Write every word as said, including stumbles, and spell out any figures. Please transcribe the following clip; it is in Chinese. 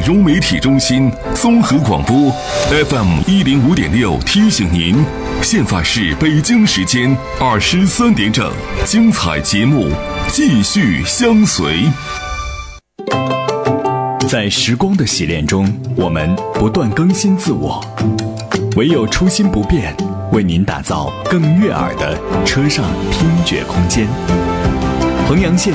融媒体中心综合广播 F M 一零五点六提醒您，现在是北京时间二十三点整，精彩节目继续相随。 在时光的洗练中，我们不断更新自我，唯有初心不变，为您打造更悦耳的车上听觉空间。衡阳县